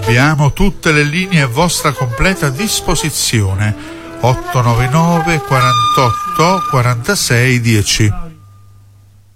Abbiamo tutte le linee a vostra completa disposizione. 899 48 46 10.